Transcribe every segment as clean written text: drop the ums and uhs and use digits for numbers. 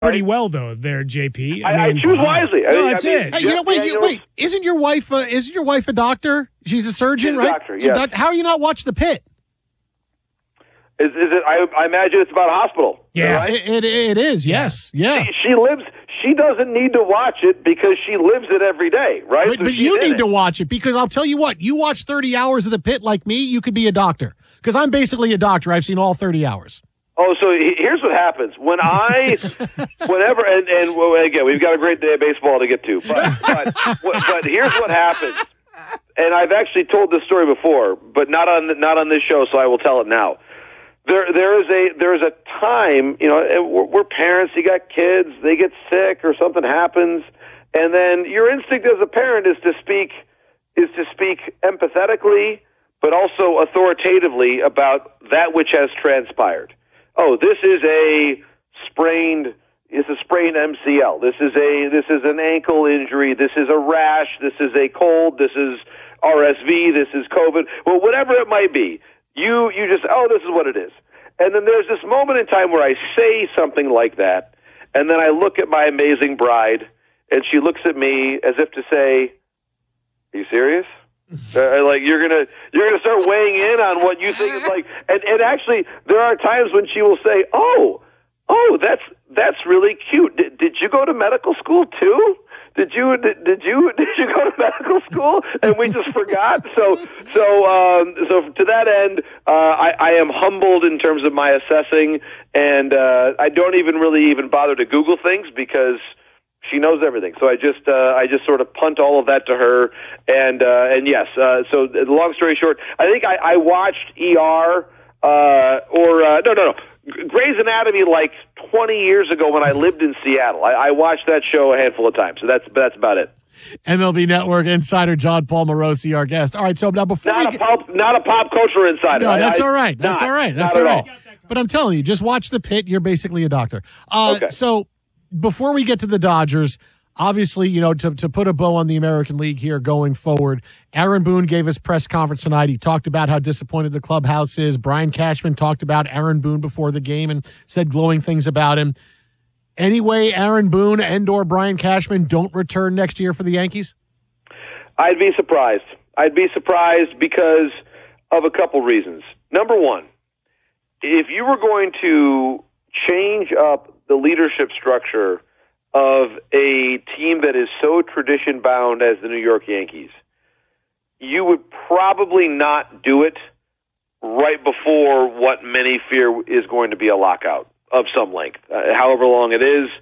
pretty well, though, there, JP. I choose wisely. No, that's it. Hey, wait. Isn't your wife a doctor? She's a surgeon, She's a right? doctor, yes. How are you not watch The Pit? Is it? I imagine it's about a hospital. Yeah, right? It is. Yes, yeah. She lives. She doesn't need to watch it because she lives it every day, right? But you need to watch it because I'll tell you what. You watch 30 hours of The Pit like me, you could be a doctor. Because I'm basically a doctor. I've seen all 30 hours. Oh, so here's what happens when whenever, and well, again, we've got a great day of baseball to get to, but here's what happens, and I've actually told this story before, but not on this show, so I will tell it now. There is a time, we're parents, you got kids, they get sick or something happens, and then your instinct as a parent is to speak empathetically, but also authoritatively about that which has transpired. Oh, this is a sprained MCL. This is an ankle injury. This is a rash. This is a cold. This is RSV. This is COVID. Well, whatever it might be, you just, this is what it is. And then there's this moment in time where I say something like that, and then I look at my amazing bride, and she looks at me as if to say, "Are you serious?" Like you're gonna start weighing in on what you think is like, and actually there are times when she will say, "Oh, that's really cute. Did you go to medical school too? Did you go to medical school?" And we just forgot. So to that end, I am humbled in terms of my assessing, and I don't even bother to Google things because she knows everything. So I just sort of punt all of that to her. And yes. So long story short, I think I watched ER no. Grey's Anatomy like 20 years ago when I lived in Seattle. I watched that show a handful of times. So that's about it. MLB Network insider John Paul Morosi, our guest. All right, so now before not a pop culture insider. No, that's all right. That's all right. That's all right. But I'm telling you, just watch The Pit. You're basically a doctor. Okay. So before we get to the Dodgers, obviously, to put a bow on the American League here going forward, Aaron Boone gave his press conference tonight. He talked about how disappointed the clubhouse is. Brian Cashman talked about Aaron Boone before the game and said glowing things about him. Anyway, Aaron Boone and/or Brian Cashman don't return next year for the Yankees? I'd be surprised. I'd be surprised because of a couple reasons. Number one, if you were going to change up the leadership structure of a team that is so tradition-bound as the New York Yankees, you would probably not do it right before what many fear is going to be a lockout of some length, however long it is.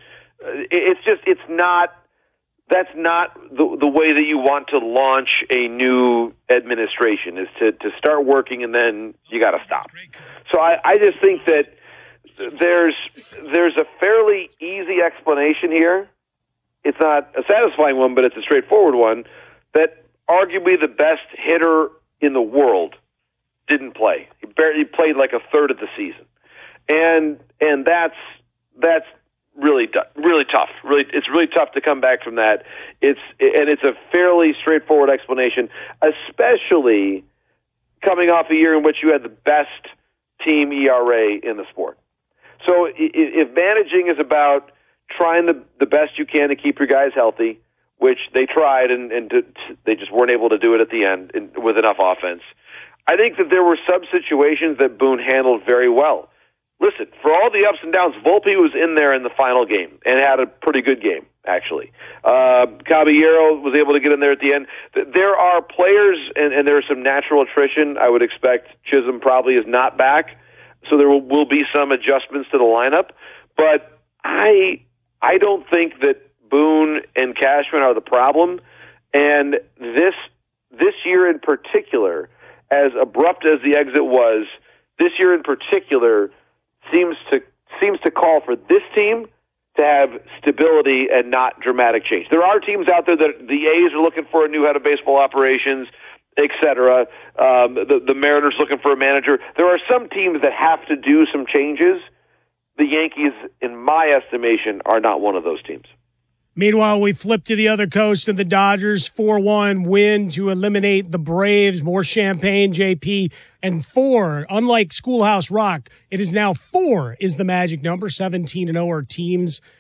That's not the way that you want to launch a new administration, is to start working and then you got to stop. So I just think that there's a fairly easy explanation here. It's not a satisfying one, but it's a straightforward one, that arguably the best hitter in the world didn't play. He played like a third of the season. And that's really tough. It's really tough to come back from that. It's a fairly straightforward explanation, especially coming off a year in which you had the best team ERA in the sport. So if managing is about trying the best you can to keep your guys healthy, which they tried and they just weren't able to do it at the end with enough offense, I think that there were some situations that Boone handled very well. Listen, for all the ups and downs, Volpe was in there in the final game and had a pretty good game, actually. Caballero was able to get in there at the end. There are players, and there's some natural attrition. I would expect Chisholm probably is not back, so there will be some adjustments to the lineup. But I don't think that Boone and Cashman are the problem. And this year in particular, as abrupt as the exit was, this year in particular seems to call for this team to have stability and not dramatic change. There are teams out there that the A's are looking for a new head of baseball operations, etc. The Mariners looking for a manager. There are some teams that have to do some changes. The Yankees, in my estimation, are not one of those teams. Meanwhile, we flip to the other coast and the Dodgers 4-1 win to eliminate the Braves. More champagne, JP. And 4, unlike Schoolhouse Rock, it is now 4 is the magic number. 17-0 are teams